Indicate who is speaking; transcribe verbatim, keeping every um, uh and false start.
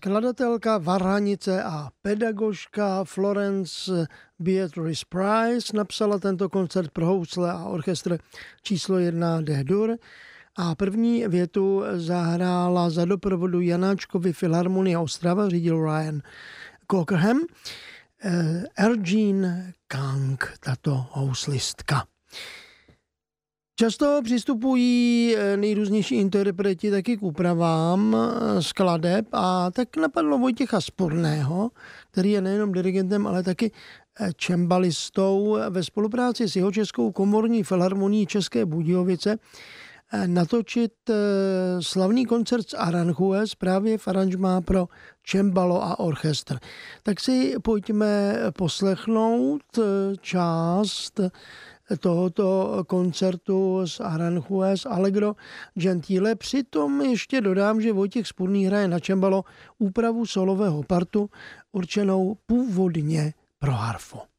Speaker 1: skladatelka, varhanice a pedagožka Florence Beatrice Price napsala tento koncert pro housle a orchestr číslo jedna D-dur a první větu zahrála za doprovodu Janáčkovy Filharmonie Ostrava, řídil Ryan Cockerham, Ergene Kang, tato houslistka. Často přistupují nejrůznější interpreti taky k úpravám skladeb a tak napadlo Vojtěcha Sporného, který je nejenom dirigentem, ale taky čembalistou ve spolupráci s Jihočeskou komorní filharmonií České Budějovice natočit slavný koncert z Aranjuez právě v aranžmá pro čembalo a orchestr. Tak si pojďme poslechnout část tohoto koncertu z Aranjuez Allegro Gentile. Přitom ještě dodám, že Vojtěch Spurný hraje na čembalo úpravu solového partu určenou původně pro harfu.